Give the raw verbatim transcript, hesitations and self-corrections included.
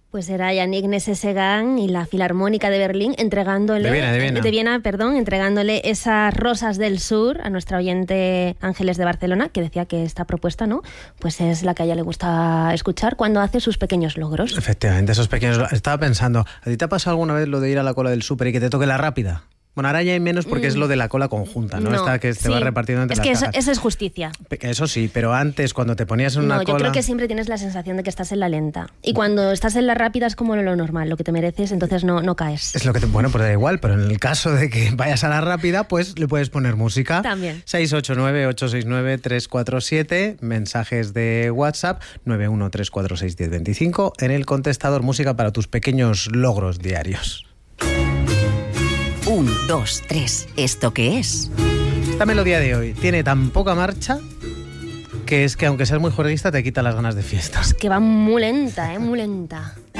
Pues era Yannick Nézet-Séguin y la Filarmónica de Berlín entregándole de Viena, de Viena. de Viena, perdón, entregándole esas rosas del sur a nuestra oyente Ángeles de Barcelona, que decía que esta propuesta, ¿no? Pues es la que a ella le gusta escuchar cuando hace sus pequeños logros. Efectivamente, esos pequeños. Estaba pensando, ¿a ti te ha pasado alguna vez lo de ir a la cola del súper y que te toque la rápida? Bueno, ahora ya hay menos porque mm. es lo de la cola conjunta, ¿no? no Esta que te sí. va repartiendo entre es las que cajas. Eso, eso es justicia. Eso sí, pero antes, cuando te ponías en una no, cola... yo creo que siempre tienes la sensación de que estás en la lenta. Y cuando estás en la rápida es como lo normal, lo que te mereces, entonces no, no caes. Es lo que te... Bueno, pues da igual, pero en el caso de que vayas a la rápida, pues le puedes poner música. También. seis ocho nueve, ocho seis nueve, tres cuatro siete, mensajes de WhatsApp, nueve uno tres cuatro seis uno cero dos cinco, en el contestador música para tus pequeños logros diarios. Un, dos, tres. ¿Esto qué es? Esta melodía de hoy tiene tan poca marcha que es que aunque seas muy juerguista te quita las ganas de fiesta. Es que va muy lenta, ¿eh? Muy lenta.